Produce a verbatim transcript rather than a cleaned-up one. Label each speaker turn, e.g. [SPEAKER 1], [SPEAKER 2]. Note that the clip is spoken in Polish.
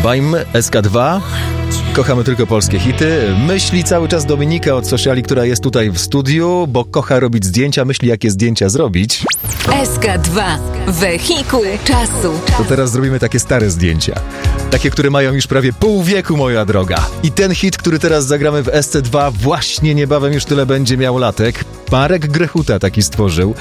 [SPEAKER 1] Bajm, S K dwa. Kochamy tylko polskie hity. Myśli cały czas Dominika od Sociali, która jest tutaj w studiu, bo kocha robić zdjęcia, myśli jakie zdjęcia zrobić.
[SPEAKER 2] S K dwa. Wehikuł czasu.
[SPEAKER 1] To teraz zrobimy takie stare zdjęcia. Takie, które mają już prawie pół wieku, moja droga. I ten hit, który teraz zagramy w S C dwa, właśnie niebawem już tyle będzie miał latek. Marek Grechuta taki stworzył.